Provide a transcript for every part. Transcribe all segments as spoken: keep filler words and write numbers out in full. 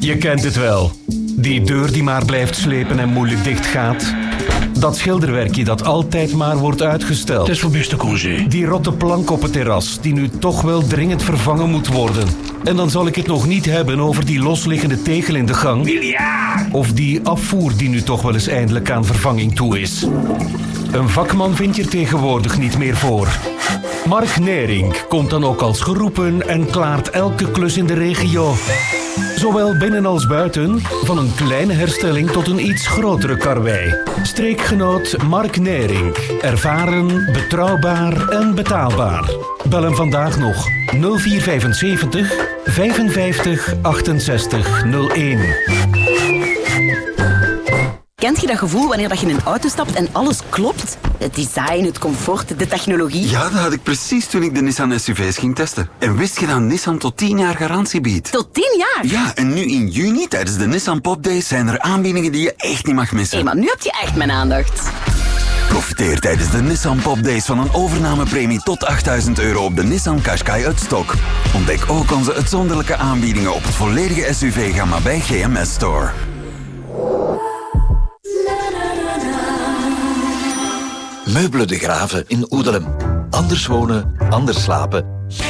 Je kent het wel. Die deur die maar blijft slepen en moeilijk dicht gaat. Dat schilderwerkje dat altijd maar wordt uitgesteld. Het is voor beste congé. Die rotte plank op het terras die nu toch wel dringend vervangen moet worden. En dan zal ik het nog niet hebben over die losliggende tegel in de gang. Miljard! Of die afvoer die nu toch wel eens eindelijk aan vervanging toe is. Een vakman vind je er tegenwoordig niet meer voor. Mark Nering komt dan ook als geroepen en klaart elke klus in de regio. Zowel binnen als buiten, van een kleine herstelling tot een iets grotere karwei. Streekgenoot Mark Nering. Ervaren, betrouwbaar en betaalbaar. Bel hem vandaag nog nul vier vijfenzeventig vijfenvijftig achtenzestig nul één. Kent je dat gevoel wanneer dat je in een auto stapt en alles klopt? Het design, het comfort, de technologie. Ja, dat had ik precies toen ik de Nissan S U V's ging testen. En wist je dat Nissan tot tien jaar garantie biedt? Tot tien jaar? Ja, en nu in juni tijdens de Nissan Pop Days zijn er aanbiedingen die je echt niet mag missen. Hé, maar nu heb je echt mijn aandacht. Profiteer tijdens de Nissan Pop Days van een overnamepremie tot achtduizend euro op de Nissan Qashqai uit stok. Ontdek ook onze uitzonderlijke aanbiedingen op het volledige S U V-gamma bij G M S Store. Meubelen de Graven in Oedelem. Anders wonen, anders slapen.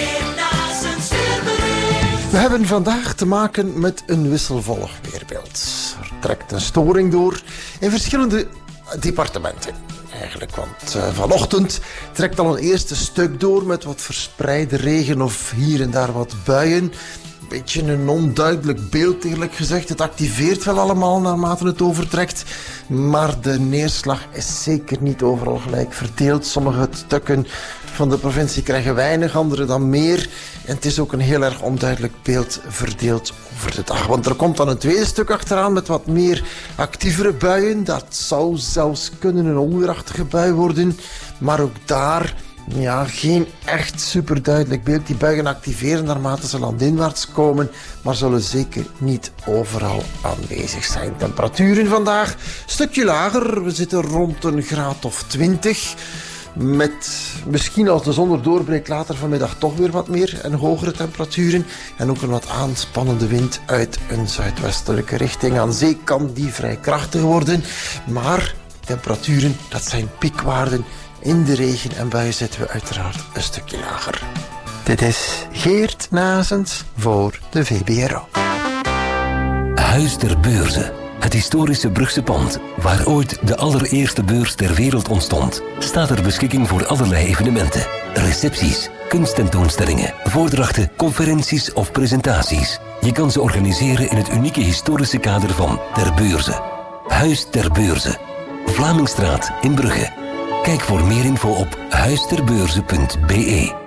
We hebben vandaag te maken met een wisselvallig weerbeeld. Er trekt een storing door in verschillende departementen. Eigenlijk, want uh, vanochtend trekt al een eerste stuk door met wat verspreide regen of hier en daar wat buien. Een beetje een onduidelijk beeld, eerlijk gezegd. Het activeert wel allemaal naarmate het overtrekt. Maar de neerslag is zeker niet overal gelijk verdeeld. Sommige stukken van de provincie krijgen weinig, andere dan meer. En het is ook een heel erg onduidelijk beeld verdeeld over de dag. Want er komt dan een tweede stuk achteraan met wat meer actievere buien. Dat zou zelfs kunnen een onweerachtige bui worden. Maar ook daar... Ja, geen echt superduidelijk beeld. Die buien activeren naarmate ze landinwaarts komen, maar zullen zeker niet overal aanwezig zijn. Temperaturen vandaag een stukje lager. We zitten rond een graad of twintig. Met misschien als de zon er doorbreekt later vanmiddag toch weer wat meer en hogere temperaturen. En ook een wat aanspannende wind uit een zuidwestelijke richting. Aan zee kan die vrij krachtig worden. Maar temperaturen, dat zijn piekwaarden. In de regen en buien zitten we uiteraard een stukje lager. Dit is Geert Nazens voor de V B R O. Huis ter Beurze. Het historische Brugse pand, waar ooit de allereerste beurs ter wereld ontstond, staat ter beschikking voor allerlei evenementen. Recepties, kunsttentoonstellingen, voordrachten, conferenties of presentaties. Je kan ze organiseren in het unieke historische kader van Ter Beurze. Huis ter Beurze. Vlamingstraat in Brugge. Kijk voor meer info op huisterbeurze punt be.